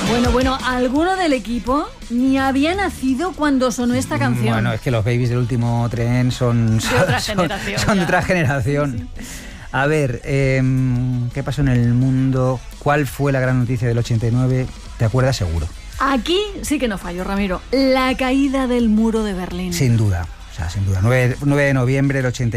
Bueno, alguno del equipo ni había nacido cuando sonó esta canción. Bueno, es que los Babies del último tren son de otra generación. Sí. A ver, ¿qué pasó en el mundo? ¿Cuál fue la gran noticia del 89? ¿Te acuerdas seguro? Aquí sí que no fallo, Ramiro. La caída del muro de Berlín. Sin duda, 9 de noviembre del 89.